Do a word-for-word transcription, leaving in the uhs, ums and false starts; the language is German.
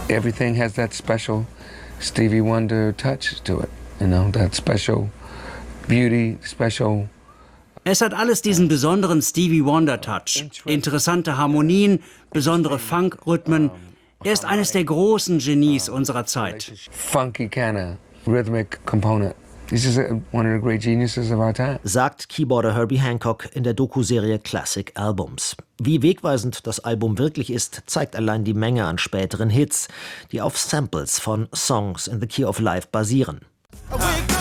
Everything has that special Stevie Wonder touch to it, you know, that special beauty, special. Es hat alles diesen besonderen Stevie Wonder Touch. Interessante Harmonien, besondere Funk-Rhythmen. Er ist eines der großen Genies unserer Zeit. Funky kind of rhythmic component. He's just one of the great geniuses of our time. Sagt Keyboarder Herbie Hancock in der Doku-Serie Classic Albums. Wie wegweisend das Album wirklich ist, zeigt allein die Menge an späteren Hits, die auf Samples von Songs in the Key of Life basieren.